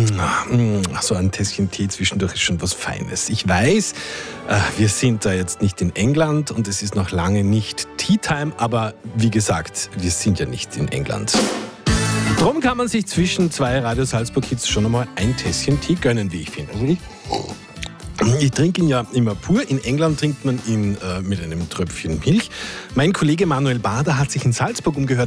So ein Tässchen Tee zwischendurch ist schon was Feines. Ich weiß, wir sind da jetzt nicht in England und es ist noch lange nicht Tea Time, aber wie gesagt, wir sind ja nicht in England. Darum kann man sich zwischen zwei Radio Salzburg Hits schon einmal ein Tässchen Tee gönnen, wie ich finde. Ich trinke ihn ja immer pur. In England trinkt man ihn mit einem Tröpfchen Milch. Mein Kollege Manuel Bader hat sich in Salzburg umgehört.